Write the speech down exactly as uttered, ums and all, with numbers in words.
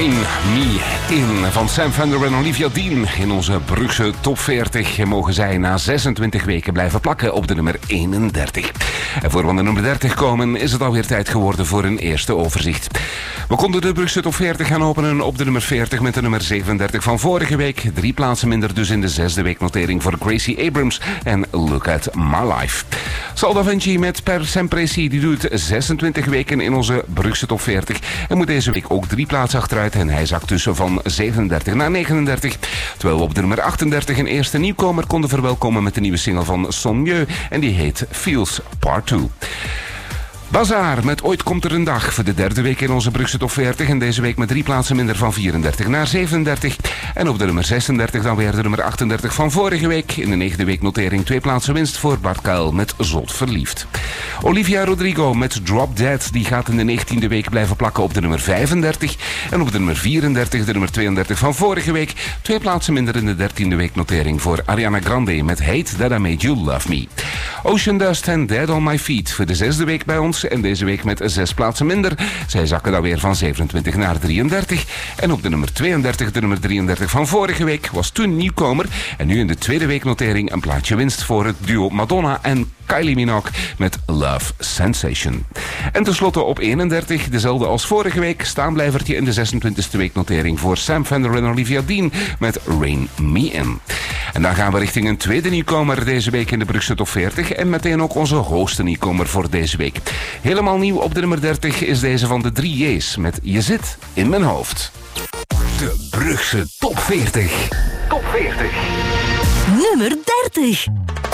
Rain Me In van Sam Fender en Olivia Dean. In onze Brugse top veertig mogen zij na zesentwintig weken blijven plakken op de nummer eenendertig. En voor we aan de nummer dertig komen is het alweer tijd geworden voor een eerste overzicht. We konden de Brugse top veertig gaan openen op de nummer veertig met de nummer zevenendertig van vorige week. Drie plaatsen minder dus in de zesde weeknotering voor Gracie Abrams en Look at My Life. Sal Da Vinci met Per Sempre Si, die doet zesentwintig weken in onze Brugse top veertig en moet deze week ook drie plaatsen achteruit en hij zakt tussen van zevenendertig naar negenendertig. Terwijl we op de nummer achtendertig een eerste nieuwkomer konden verwelkomen met de nieuwe single van Son Mieux en die heet Feels Part twee. Bazaar met Ooit komt er een dag voor de derde week in onze Brugse top veertig en deze week met drie plaatsen minder van vierendertig naar zevenendertig. En op de nummer zesendertig dan weer de nummer achtendertig van vorige week. In de negende weeknotering twee plaatsen winst voor Bart Kuil met Zot Verliefd. Olivia Rodrigo met Drop Dead, die gaat in de negentiende week blijven plakken op de nummer vijfendertig. En op de nummer vierendertig de nummer tweeëndertig van vorige week. Twee plaatsen minder in de dertiende weeknotering voor Ariana Grande met Hate That I Made You Love Me. Ocean Dust en Dead on My Feet voor de zesde week bij ons. En deze week met zes plaatsen minder. Zij zakken dan weer van zevenentwintig naar drieëndertig. En op de nummer tweeëndertig, de nummer drieëndertig van vorige week was toen nieuwkomer. En nu in de tweede weeknotering een plaatje winst voor het duo Madonna en Kylie Minogue met Love Sensation. En tenslotte op eenendertig, dezelfde als vorige week, staanblijvertje in de zesentwintigste weeknotering voor Sam Fender en Olivia Dean met Rain Me In. En dan gaan we richting een tweede nieuwkomer deze week in de Brugse top veertig en meteen ook onze hoogste nieuwkomer voor deze week. Helemaal nieuw op de nummer dertig is deze van de drie J's met Je zit in mijn hoofd. De Brugse top veertig. Top veertig. Nummer dertig.